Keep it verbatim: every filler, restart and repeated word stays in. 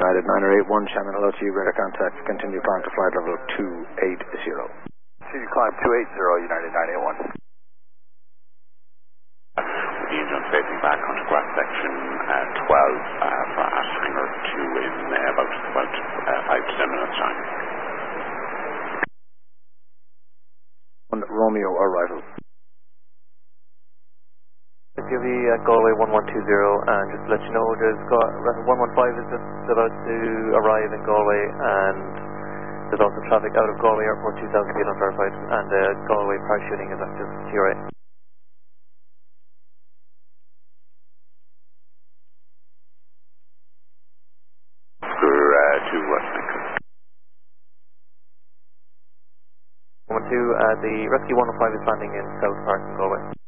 United nine oh eight one, Shannon, hello to you, radar contact, continue climb to flight level two eight zero. Continue climb two eight zero, United nine eight one. The engine facing back onto grass section uh, twelve uh, for at hangar two in uh, about, about uh, five to ten minutes time. On Romeo arrival. G V at Galway one one two zero, and just to let you know, there's got one one five is just about to arrive in Galway, and there's also traffic out of Galway Airport two thousand feet unverified, and uh, Galway parachuting is active to your right. one one two, uh, the Rescue one oh five is landing in South Park in Galway.